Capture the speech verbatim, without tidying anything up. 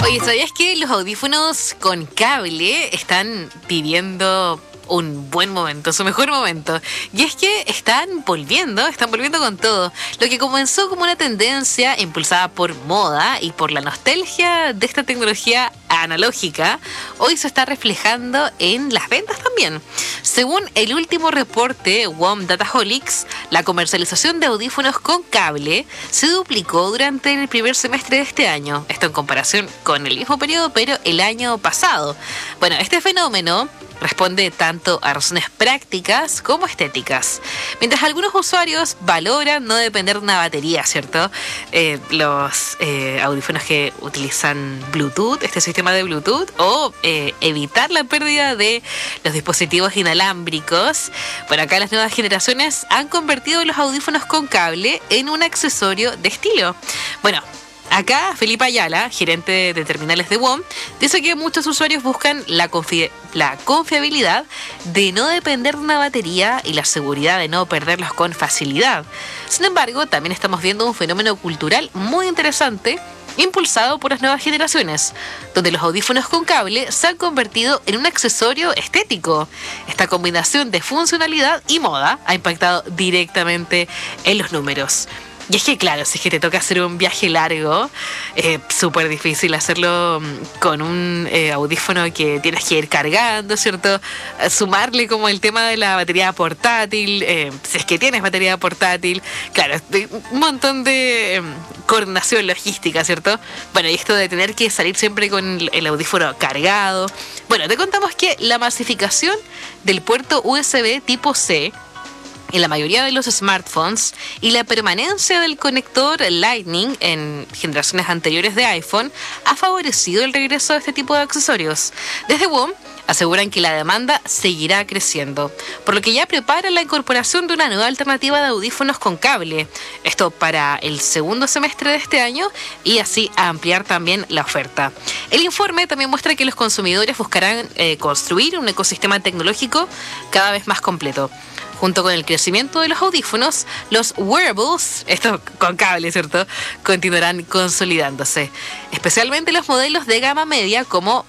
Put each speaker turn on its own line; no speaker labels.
Oye, ¿sabías que los audífonos con cable están viviendo un buen momento, su mejor momento? Y es que están volviendo, están volviendo con todo. Lo que comenzó como una tendencia impulsada por moda y por la nostalgia de esta tecnología analógica, hoy se está reflejando en las ventas también. Según el último reporte W O M Dataholics, la comercialización de audífonos con cable se duplicó durante el primer semestre de este año. Esto en comparación con el mismo periodo, pero el año pasado. Bueno, este fenómeno responde tanto a razones prácticas como estéticas. Mientras algunos usuarios valoran no depender de una batería, ¿cierto? Eh, los eh, audífonos que utilizan Bluetooth, este sistema de Bluetooth, o eh, evitar la pérdida de los dispositivos inalámbricos. Bueno, acá las nuevas generaciones han convertido los audífonos con cable en un accesorio de estilo. Bueno, acá, Felipe Ayala, gerente de terminales de W O M, dice que muchos usuarios buscan la, confi- la confiabilidad de no depender de una batería y la seguridad de no perderlos con facilidad. Sin embargo, también estamos viendo un fenómeno cultural muy interesante impulsado por las nuevas generaciones, donde los audífonos con cable se han convertido en un accesorio estético. Esta combinación de funcionalidad y moda ha impactado directamente en los números. Y es que claro, si es que te toca hacer un viaje largo, es eh, súper difícil hacerlo con un eh, audífono que tienes que ir cargando, ¿cierto? Sumarle como el tema de la batería portátil, eh, si es que tienes batería portátil, claro, un montón de eh, coordinación logística, ¿cierto? Bueno, y esto de tener que salir siempre con el audífono cargado. Bueno, te contamos que la masificación del puerto U S B tipo C en la mayoría de los smartphones y la permanencia del conector Lightning en generaciones anteriores de iPhone ha favorecido el regreso de este tipo de accesorios. Desde W O M aseguran que la demanda seguirá creciendo, por lo que ya preparan la incorporación de una nueva alternativa de audífonos con cable. Esto para el segundo semestre de este año y así ampliar también la oferta. El informe también muestra que los consumidores buscarán eh, construir un ecosistema tecnológico cada vez más completo. Junto con el crecimiento de los audífonos, los wearables, esto con cable, ¿cierto?, continuarán consolidándose. Especialmente los modelos de gama media como